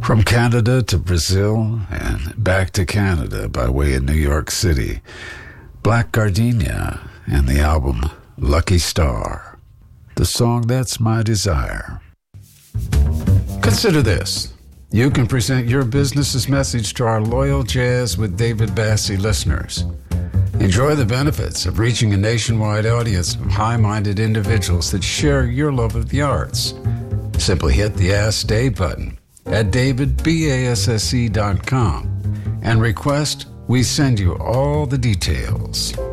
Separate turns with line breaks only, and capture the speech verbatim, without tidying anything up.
From Canada to Brazil and back to Canada by way of New York City, Black Gardenia and the album Lucky Star, the song That's My Desire. Consider this. You can present your business's message to our loyal Jazz with David Bassey listeners. Enjoy the benefits of reaching a nationwide audience of high-minded individuals that share your love of the arts. Simply hit the Ask Dave button at david basse dot com and request we send you all the details.